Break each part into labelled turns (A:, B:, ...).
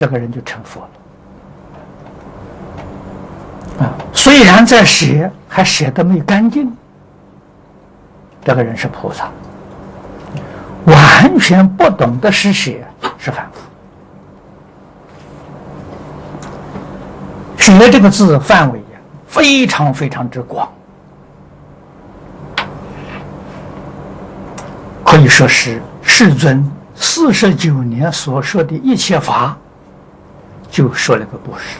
A: 这个人就成佛了。虽然在舍，还舍得没干净，这个人是菩萨。完全不懂得施舍是凡夫。舍这个字范围非常非常之广，可以说是世尊49年所说的一切法，就说了个布施。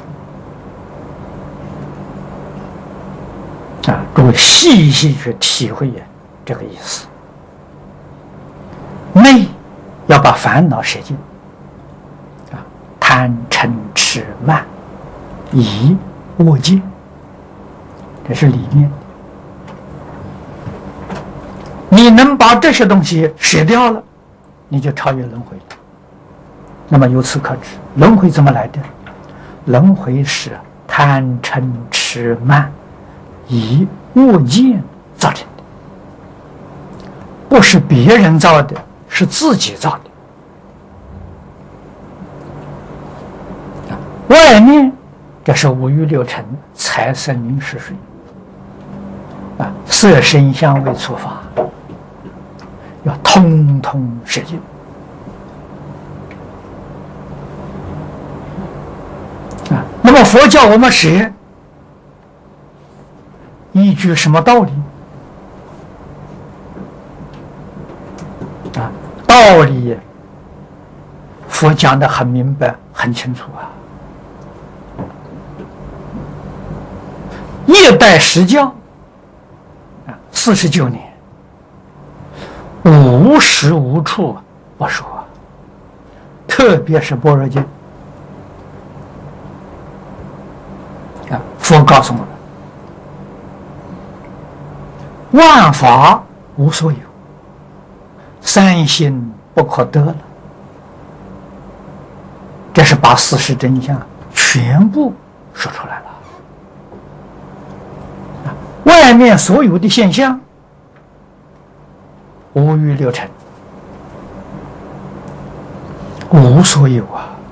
A: 各位细细去体会这个意思。内要把烦恼舍尽，贪嗔痴慢疑我见，这是里面。你能把这些东西舍掉了，你就超越轮回了。那么由此可知，轮回怎么来的？轮回是贪嗔痴慢疑我见造成的，不是别人造的，是自己造的。外面这是五欲六尘、财色名食睡，色声香味触法，要通通舍尽。那么佛教我们舍，依据什么道理？道理佛讲得很明白很清楚一代实教49年，无时无处不说，特别是般若经佛告诉我们，万法无所有，三心不可得了。这是把事实真相全部说出来了。外面所有的现象，五欲六尘，无所有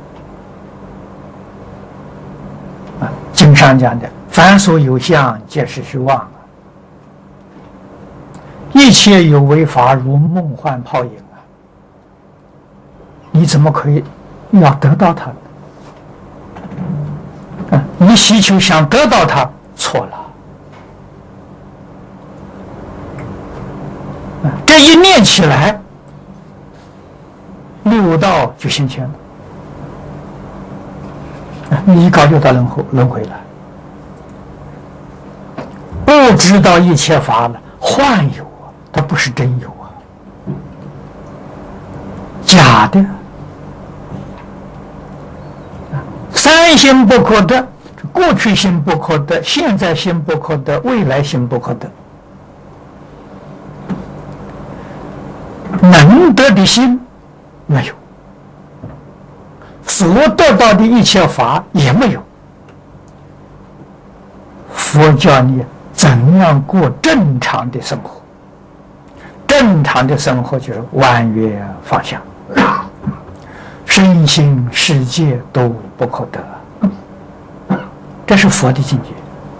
A: 经上讲的，凡所有相，皆是虚妄一切有为法，如梦幻泡影你怎么可以要得到它呢？你祈求想得到它，错了。这一念起来，六道就现前了，你一搞就到轮回了。不知道一切法了，幻有它不是真有假的。三心不可得，过去心不可得，现在心不可得，未来心不可得。能得的心没有，所得到的一切法也没有。佛教你怎样过正常的生活？正常的生活就是万缘放下，身心世界都不可得，这是佛的境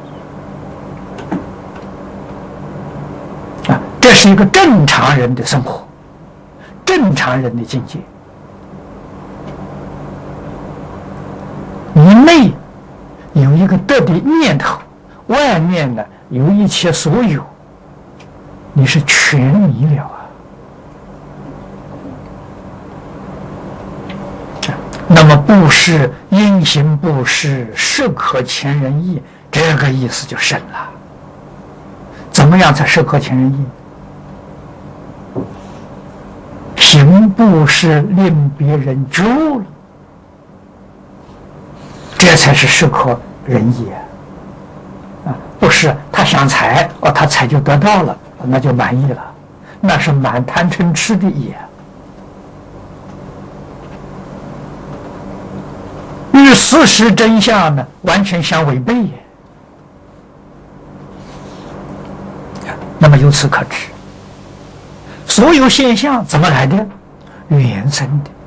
A: 界这是一个正常人的生活，正常人的境界。你内有一个得的念头，外面呢有一切所有，你是全迷了那么布施，因行布施，适可前人意，这个意思就深了。怎么样才适可前人意？行布施令别人觉悟了，这才是适可人意不是他想财他财就得到了，那就满意了，那是满贪嗔痴的意与事实真相呢完全相违背那么由此可知，所有现象怎么来的？缘生的。